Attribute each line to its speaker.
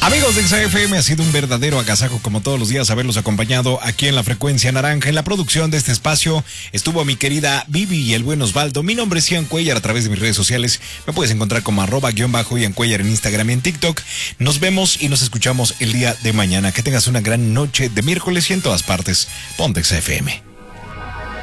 Speaker 1: Amigos de XFM, ha sido un verdadero agasajo como todos los días haberlos acompañado aquí en la Frecuencia Naranja. En la producción de este espacio estuvo mi querida Vivi y el buen Osvaldo. Mi nombre es Ian Cuellar. A través de mis redes sociales me puedes encontrar como @Ian Cuellar en Instagram y en TikTok. Nos vemos y nos escuchamos el día de mañana. Que tengas una gran noche de miércoles y en todas partes. Ponte XFM.